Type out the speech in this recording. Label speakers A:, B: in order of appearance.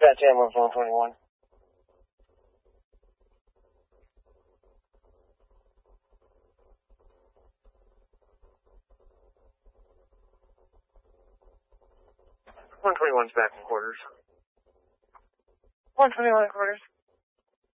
A: Dispatch ambulance 121. 121's back in quarters. 121 quarters.